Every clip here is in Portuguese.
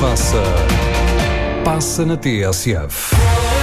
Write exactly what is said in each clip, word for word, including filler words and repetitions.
passa, passa na T S F.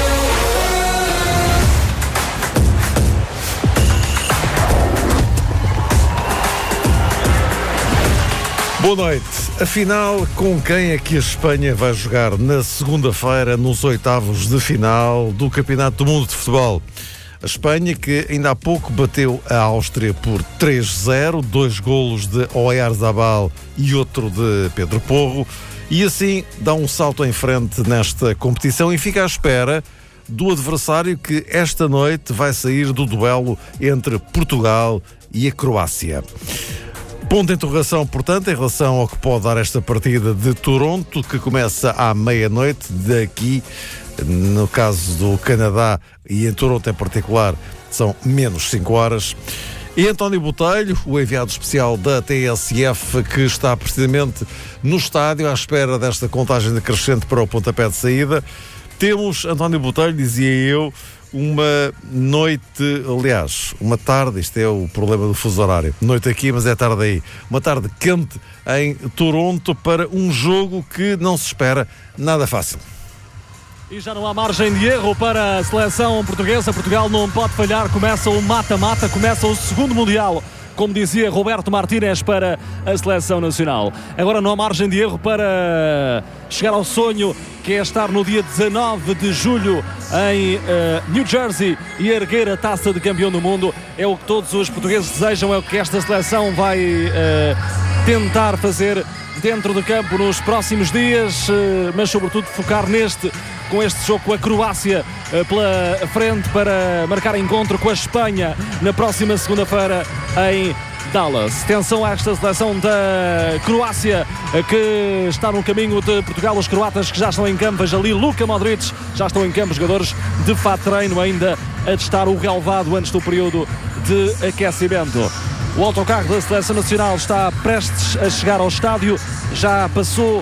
Boa noite. Afinal, com quem é que a Espanha vai jogar na segunda-feira nos oitavos de final do Campeonato do Mundo de Futebol? A Espanha, que ainda há pouco bateu a Áustria por três zero, dois golos de Oyarzabal e outro de Pedro Porro, e assim dá um salto em frente nesta competição e fica à espera do adversário que esta noite vai sair do duelo entre Portugal e a Croácia. Ponto de interrogação, portanto, em relação ao que pode dar esta partida de Toronto, que começa à meia-noite. Daqui, no caso do Canadá e em Toronto em particular, são menos cinco horas. E António Botelho, o enviado especial da T S F, que está precisamente no estádio à espera desta contagem decrescente para o pontapé de saída. Temos, António Botelho, dizia eu, uma noite, aliás, uma tarde, isto é o problema do fuso horário, noite aqui, mas é tarde aí, uma tarde quente em Toronto para um jogo que não se espera nada fácil. E já não há margem de erro para a seleção portuguesa. Portugal não pode falhar, começa o mata-mata, começa o segundo Mundial, como dizia Roberto Martínez, para a seleção nacional. Agora não há margem de erro para chegar ao sonho, que é estar no dia dezanove de julho em uh, New Jersey e erguer a taça de campeão do mundo. É o que todos os portugueses desejam, é o que esta seleção vai uh, tentar fazer dentro do campo nos próximos dias, uh, mas sobretudo focar neste, com este jogo com a Croácia uh, pela frente, para marcar encontro com a Espanha na próxima segunda-feira em Dallas. Atenção a esta seleção da Croácia, que está no caminho de Portugal. Os croatas que já estão em campo, veja ali Luka Modric, já estão em campo, jogadores de fato treino ainda a testar o relvado antes do período de aquecimento. O autocarro da seleção nacional está prestes a chegar ao estádio, já passou